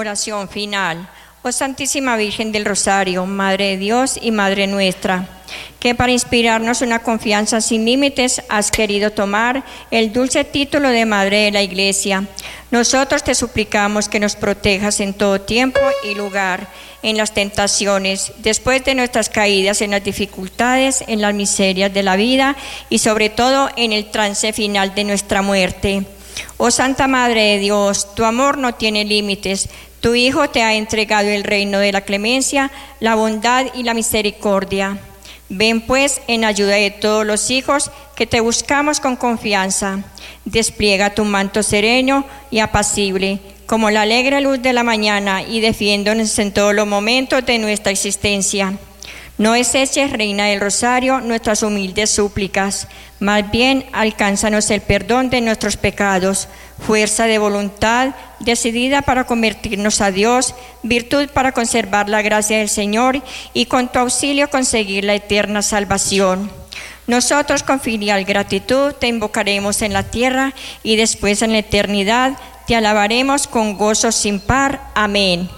Oración final. Oh Santísima Virgen del Rosario, Madre de Dios y Madre nuestra, que para inspirarnos una confianza sin límites has querido tomar el dulce título de Madre de la Iglesia. Nosotros te suplicamos que nos protejas en todo tiempo y lugar, en las tentaciones, después de nuestras caídas, en las dificultades, en las miserias de la vida y sobre todo en el trance final de nuestra muerte. Oh Santa Madre de Dios, tu amor no tiene límites. Tu Hijo te ha entregado el reino de la clemencia, la bondad y la misericordia. Ven pues en ayuda de todos los hijos que te buscamos con confianza. Despliega tu manto sereno y apacible, como la alegre luz de la mañana, y defiéndonos en todos los momentos de nuestra existencia. No deseches, Reina del Rosario, nuestras humildes súplicas, más bien alcánzanos el perdón de nuestros pecados, fuerza de voluntad, decidida para convertirnos a Dios, virtud para conservar la gracia del Señor y con tu auxilio conseguir la eterna salvación. Nosotros con filial gratitud te invocaremos en la tierra y después en la eternidad te alabaremos con gozo sin par. Amén.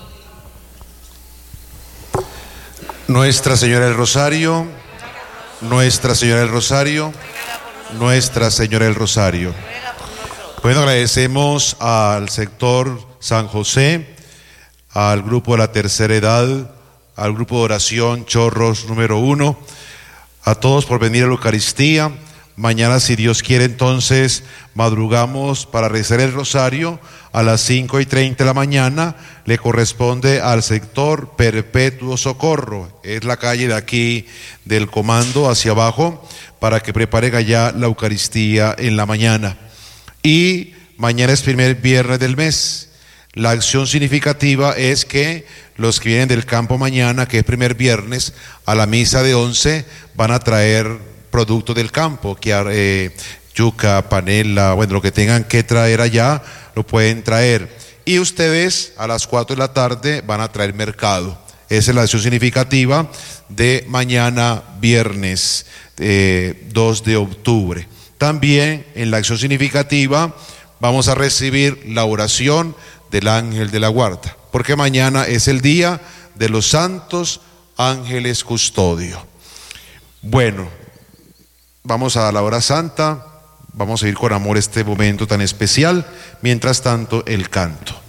Nuestra Señora del Rosario, Nuestra Señora del Rosario, Nuestra Señora del Rosario. Bueno, agradecemos al sector San José, al grupo de la tercera edad, al grupo de oración Chorros número 1, a todos por venir a la Eucaristía. Mañana, si Dios quiere, entonces madrugamos para rezar el rosario a las 5:30 de la mañana. Le corresponde al sector Perpetuo Socorro, es la calle de aquí del comando hacia abajo, para que preparen allá la Eucaristía en la mañana. Y mañana es primer viernes del mes. La acción significativa es que los que vienen del campo mañana, que es primer viernes, a la misa de 11 van a traer productos del campo, que yuca, panela, bueno, lo que tengan que traer allá, lo pueden traer. Y ustedes a las 4 de la tarde van a traer mercado. Esa es la acción significativa de mañana viernes 2 de octubre. También en la acción significativa vamos a recibir la oración del ángel de la guarda, porque mañana es el día de los santos ángeles custodio. Bueno, vamos a la hora santa, vamos a ir con amor este momento tan especial, mientras tanto el canto.